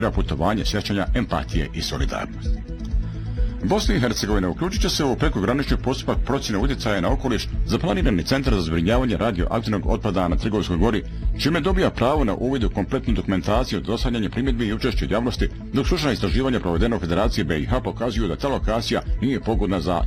putovanje sjećanja, empatije i solidarnosti. Bosna i Hercegovina uključit će se u prekogranični postupak procjene utjecaja na okoliš za planirani centar za zbrinjavanje radioaktivnog otpada na Trgovskoj gori, čime dobija pravo na uvid u kompletnu dokumentaciju, dostavljanje primjedbi i učešće javnosti, dok stručna istraživanja provedena u Federaciji BiH pokazuju da ta lokacija nije pogodna za